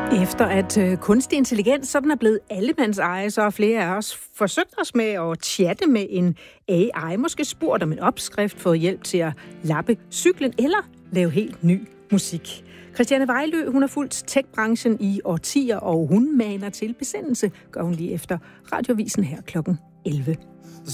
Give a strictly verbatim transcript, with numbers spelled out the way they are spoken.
Efter at øh, kunstig intelligens sådan er blevet allemandseje, så har flere af os forsøgt os med at chatte med en A I. Måske spurgt om en opskrift, fået hjælp til at lappe cyklen eller lave helt ny musik. Christiane Vejlø, hun har fulgt tech-branchen i årtier, og hun maner til besindelse, gør hun lige efter Radiovisen her klokken elleve.